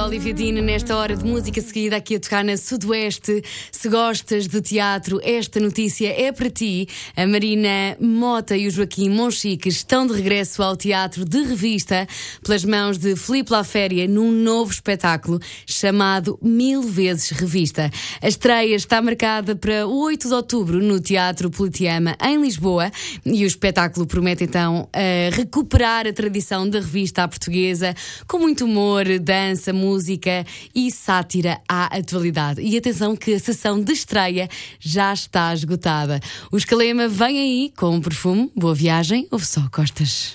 Olivia Dean, nesta hora de música seguida aqui a tocar na Sudoeste. Se gostas de teatro, esta notícia é para ti. A Marina Mota e o Joaquim Monchique estão de regresso ao teatro de revista pelas mãos de Filipe Laféria num novo espetáculo chamado 1000 vezes Revista. A estreia está marcada para 8 de outubro no Teatro Politeama em Lisboa e o espetáculo promete então recuperar a tradição da revista à portuguesa com muito humor, dança, música e sátira à atualidade. E atenção que a sessão de estreia já está esgotada. O Escalema vem aí com um perfume. Boa viagem, ouve só Costas.